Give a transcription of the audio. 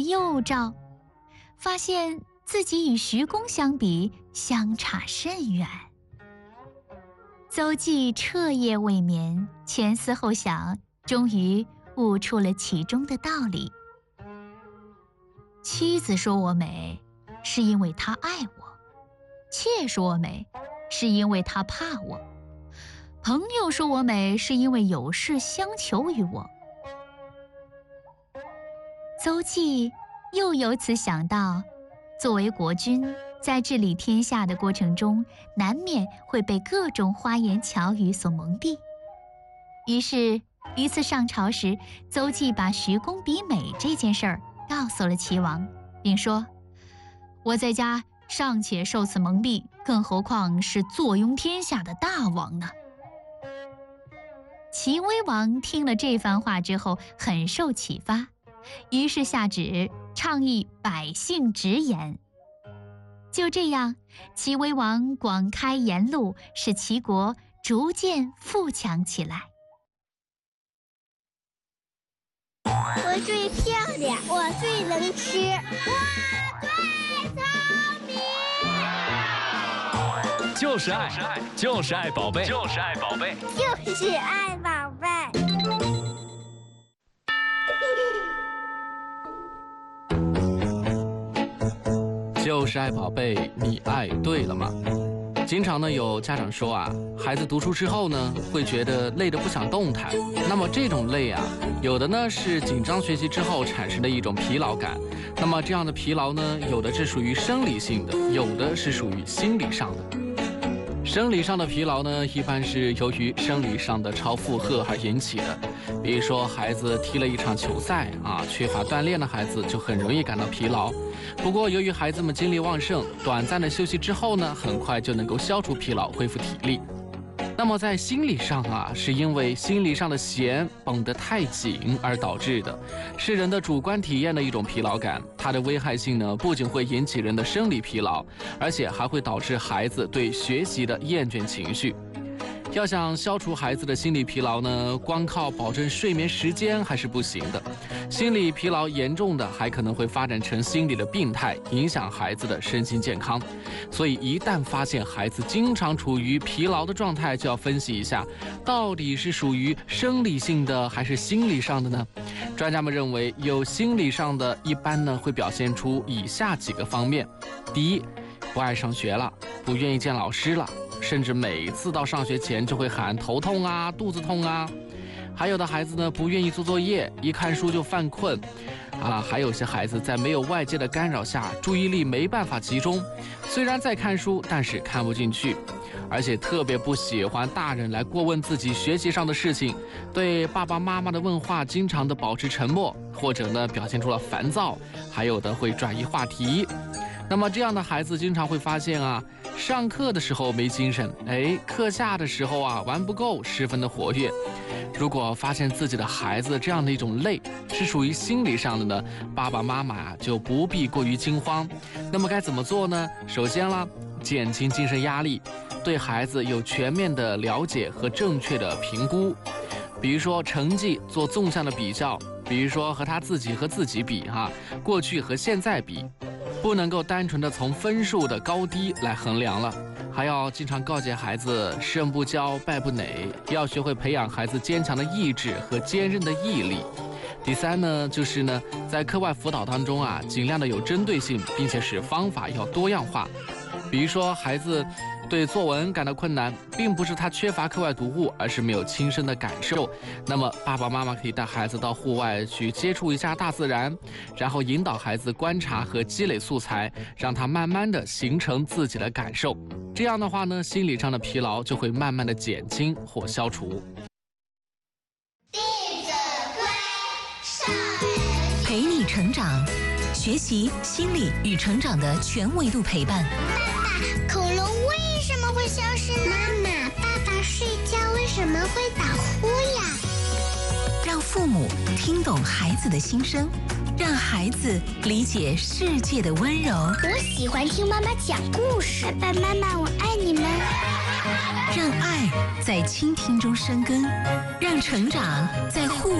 又照，发现自己与徐公相比相差甚远。邹忌彻夜未眠，前思后想，终于悟出了其中的道理。妻子说我美，是因为她爱我；妾说我美，是因为她怕我；朋友说我美，是因为有事相求于我。邹忌又由此想到，作为国君，在治理天下的过程中，难免会被各种花言巧语所蒙蔽。于是一次上朝时，邹忌把徐公比美这件事儿告诉了齐王，并说：我在家尚且受此蒙蔽，更何况是坐拥天下的大王呢？齐威王听了这番话之后，很受启发，于是下旨倡议百姓直言。就这样，齐威王广开言路，使齐国逐渐富强起来。 我最漂亮，我最能吃，我最聪明。 就是爱，就是爱宝贝，就是爱宝贝， 就是爱宝贝。 就是爱宝贝，你爱对了吗？经常呢有家长说啊，孩子读书之后呢，会觉得累得不想动弹。那么这种累啊，有的呢是紧张学习之后产生的一种疲劳感。那么这样的疲劳呢，有的是属于生理性的，有的是属于心理上的。生理上的疲劳呢，一般是由于生理上的超负荷而引起的。比如说孩子踢了一场球赛啊，缺乏锻炼的孩子就很容易感到疲劳。不过由于孩子们精力旺盛，短暂的休息之后呢，很快就能够消除疲劳，恢复体力。那么在心理上啊，是因为心理上的弦绷得太紧而导致的，是人的主观体验的一种疲劳感。它的危害性呢，不仅会引起人的生理疲劳，而且还会导致孩子对学习的厌倦情绪。要想消除孩子的心理疲劳呢，光靠保证睡眠时间还是不行的。心理疲劳严重的，还可能会发展成心理的病态，影响孩子的身心健康。所以一旦发现孩子经常处于疲劳的状态，就要分析一下，到底是属于生理性的还是心理上的呢？专家们认为，有心理上的一般呢会表现出以下几个方面：第一，不爱上学了，不愿意见老师了，甚至每次到上学前就会喊头痛啊、肚子痛啊。还有的孩子呢，不愿意做作业，一看书就犯困啊。还有些孩子在没有外界的干扰下，注意力没办法集中，虽然在看书，但是看不进去，而且特别不喜欢大人来过问自己学习上的事情，对爸爸妈妈的问话经常的保持沉默，或者呢表现出了烦躁，还有的会转移话题。那么这样的孩子经常会发现啊，上课的时候没精神，课下的时候啊玩不够，十分的活跃。如果发现自己的孩子这样的一种累是属于心理上的呢，爸爸妈妈啊就不必过于惊慌。那么该怎么做呢？首先啦，减轻精神压力，对孩子有全面的了解和正确的评估。比如说成绩做纵向的比较，比如说和他自己和自己比过去和现在比。不能够单纯的从分数的高低来衡量了，还要经常告诫孩子胜不骄败不馁，要学会培养孩子坚强的意志和坚韧的毅力。第三呢，就是呢，在课外辅导当中啊，尽量的有针对性，并且使方法要多样化。比如说孩子对作文感到困难，并不是他缺乏课外读物，而是没有亲身的感受。那么爸爸妈妈可以带孩子到户外去接触一下大自然，然后引导孩子观察和积累素材，让他慢慢的形成自己的感受。这样的话呢，心理上的疲劳就会慢慢的减轻或消除。 弟子规，上人陪你成长，学习心理与成长的全维度陪伴。 恐龙为什么会消失呢？妈妈，爸爸睡觉为什么会打呼呀？ 让父母听懂孩子的心声，让孩子理解世界的温柔。 我喜欢听妈妈讲故事。爸爸妈妈，我爱你们。 让爱在倾听中生根，让成长在互